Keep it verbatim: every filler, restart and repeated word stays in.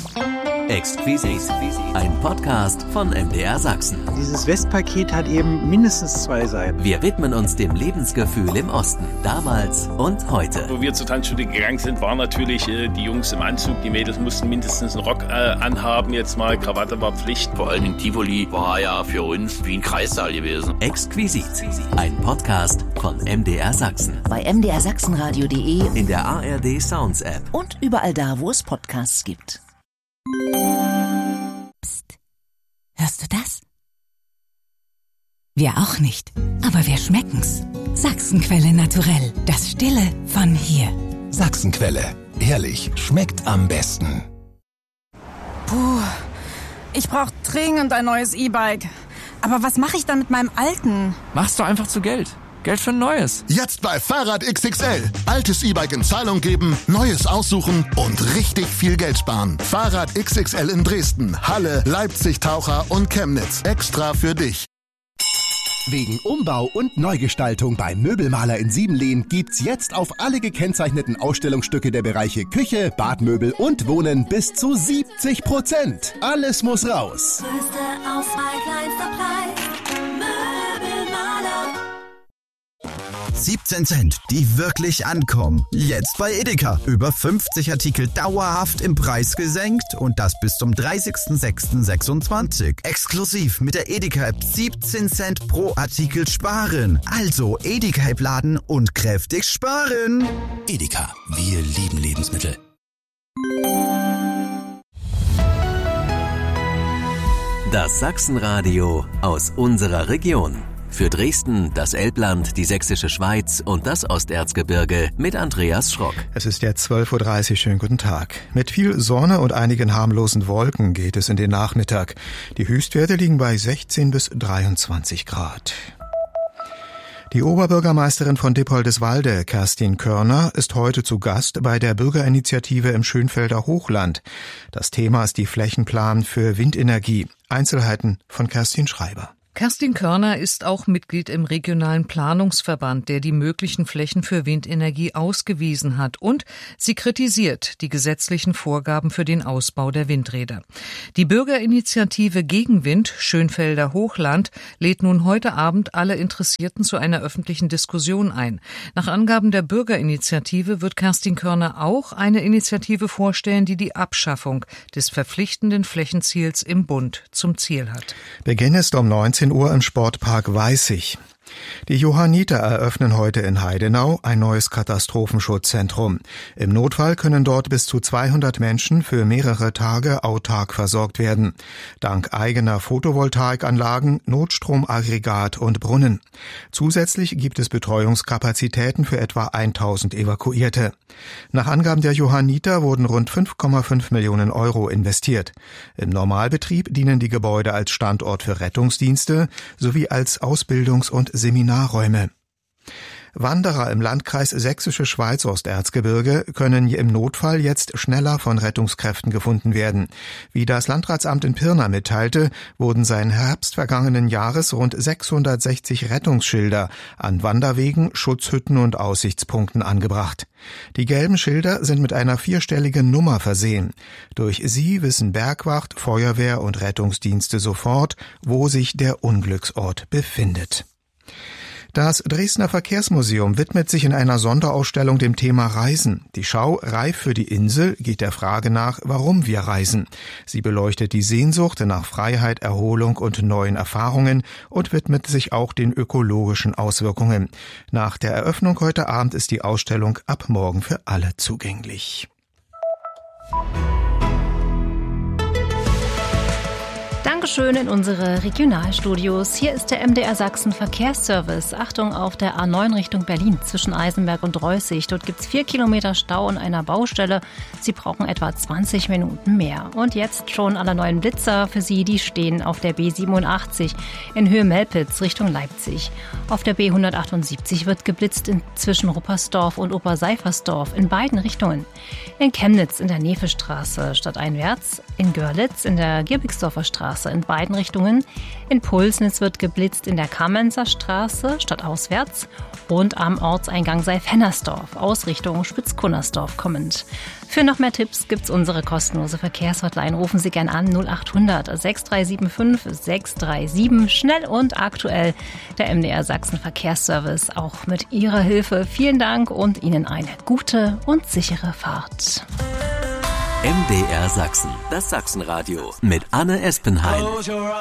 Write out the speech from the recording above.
Exquisit, ein Podcast von M D R Sachsen. Dieses Westpaket hat eben mindestens zwei Seiten. Wir widmen uns dem Lebensgefühl im Osten, damals und heute. Wo wir zur Tanzschule gegangen sind, waren natürlich äh, die Jungs im Anzug, die Mädels mussten mindestens einen Rock äh, anhaben, jetzt mal Krawatte war Pflicht. Vor allem in Tivoli war ja für uns wie ein Kreissaal gewesen. Exquisit, ein Podcast von M D R Sachsen. Bei m d r sachsenradio punkt de, in der A R D Sounds App und überall da, wo es Podcasts gibt. Psst. Hörst du das? Wir auch nicht, aber wir schmecken's. Sachsenquelle naturell, das Stille von hier. Sachsenquelle, ehrlich, schmeckt am besten. Puh, ich brauch dringend ein neues E-Bike. Aber was mache ich dann mit meinem alten? Machst du einfach zu Geld. Geld für ein neues. Jetzt bei Fahrrad X X L. Altes E-Bike in Zahlung geben, neues aussuchen und richtig viel Geld sparen. Fahrrad X X L in Dresden, Halle, Leipzig, Taucher und Chemnitz. Extra für dich. Wegen Umbau und Neugestaltung beim Möbelmaler in Siebenlehn gibt's jetzt auf alle gekennzeichneten Ausstellungsstücke der Bereiche Küche, Badmöbel und Wohnen bis zu siebzig Prozent. Alles muss raus. Größte Auswahl, kleinster Preis. Möbelmaler. siebzehn Cent, die wirklich ankommen. Jetzt bei Edeka. Über fünfzig Artikel dauerhaft im Preis gesenkt und das bis zum dreißigsten sechsten sechsundzwanzig. Exklusiv mit der Edeka-App siebzehn Cent pro Artikel sparen. Also Edeka-App laden und kräftig sparen. Edeka, wir lieben Lebensmittel. Das Sachsenradio aus unserer Region. Für Dresden, das Elbland, die Sächsische Schweiz und das Osterzgebirge mit Andreas Schrock. Es ist jetzt zwölf Uhr dreißig, schönen guten Tag. Mit viel Sonne und einigen harmlosen Wolken geht es in den Nachmittag. Die Höchstwerte liegen bei sechzehn bis dreiundzwanzig Grad. Die Oberbürgermeisterin von Dippoldiswalde, Kerstin Körner, ist heute zu Gast bei der Bürgerinitiative im Schönfelder Hochland. Das Thema ist die Flächenplan für Windenergie. Einzelheiten von Kerstin Schreiber. Kerstin Körner ist auch Mitglied im regionalen Planungsverband, der die möglichen Flächen für Windenergie ausgewiesen hat, und sie kritisiert die gesetzlichen Vorgaben für den Ausbau der Windräder. Die Bürgerinitiative gegen Wind Schönfelder Hochland lädt nun heute Abend alle Interessierten zu einer öffentlichen Diskussion ein. Nach Angaben der Bürgerinitiative wird Kerstin Körner auch eine Initiative vorstellen, die die Abschaffung des verpflichtenden Flächenziels im Bund zum Ziel hat. Beginn ist um neunzehn Uhr im Sportpark Weißig. Die Johanniter eröffnen heute in Heidenau ein neues Katastrophenschutzzentrum. Im Notfall können dort bis zu zweihundert Menschen für mehrere Tage autark versorgt werden. Dank eigener Photovoltaikanlagen, Notstromaggregat und Brunnen. Zusätzlich gibt es Betreuungskapazitäten für etwa tausend Evakuierte. Nach Angaben der Johanniter wurden rund fünf Komma fünf Millionen Euro investiert. Im Normalbetrieb dienen die Gebäude als Standort für Rettungsdienste sowie als Ausbildungs- und Seminarräume. Wanderer im Landkreis Sächsische Schweiz Osterzgebirge können im Notfall jetzt schneller von Rettungskräften gefunden werden. Wie das Landratsamt in Pirna mitteilte, wurden seit Herbst vergangenen Jahres rund sechshundertsechzig Rettungsschilder an Wanderwegen, Schutzhütten und Aussichtspunkten angebracht. Die gelben Schilder sind mit einer vierstelligen Nummer versehen. Durch sie wissen Bergwacht, Feuerwehr und Rettungsdienste sofort, wo sich der Unglücksort befindet. Das Dresdner Verkehrsmuseum widmet sich in einer Sonderausstellung dem Thema Reisen. Die Schau Reif für die Insel geht der Frage nach, warum wir reisen. Sie beleuchtet die Sehnsucht nach Freiheit, Erholung und neuen Erfahrungen und widmet sich auch den ökologischen Auswirkungen. Nach der Eröffnung heute Abend ist die Ausstellung ab morgen für alle zugänglich. Dankeschön in unsere Regionalstudios. Hier ist der M D R Sachsen Verkehrsservice. Achtung auf der A neun Richtung Berlin zwischen Eisenberg und Reußig. Dort gibt es vier Kilometer Stau an einer Baustelle. Sie brauchen etwa zwanzig Minuten mehr. Und jetzt schon alle neuen Blitzer für Sie, die stehen auf der B siebenundachtzig in Höhe Melpitz Richtung Leipzig. Auf der B hundertachtundsiebzig wird geblitzt in zwischen Ruppersdorf und Oberseifersdorf in beiden Richtungen. In Chemnitz in der Nefestraße stadteinwärts, in Görlitz in der Girbigsdorfer Straße in beiden Richtungen. In Pulsnitz wird geblitzt in der Kamenzer Straße stadtauswärts und am Ortseingang Seif-Hennersdorf aus Richtung Spitzkunnersdorf kommend. Für noch mehr Tipps gibt's unsere kostenlose Verkehrshotline. Rufen Sie gern an null acht hundert sechs drei sieben fünf sechs drei sieben. Schnell und aktuell der M D R Sachsen Verkehrsservice. Auch mit Ihrer Hilfe vielen Dank und Ihnen eine gute und sichere Fahrt. M D R Sachsen, das Sachsenradio mit Anne Espenheim.